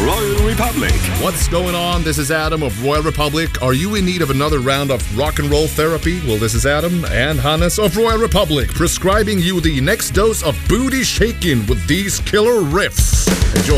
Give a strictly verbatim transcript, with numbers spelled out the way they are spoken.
Royal Republic. What's going on? This is Adam of Royal Republic. Are you in need of another round of rock and roll therapy? Well, this is Adam and Hannes of Royal Republic prescribing you the next dose of booty shaking with these killer riffs. Enjoy.